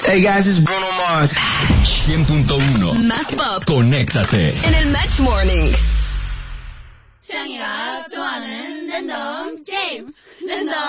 Hey guys, it's Bruno Mars. 100.1 Más pop. Conéctate En el Match Morning. 창이가 좋아하는 랜덤 게임. 랜덤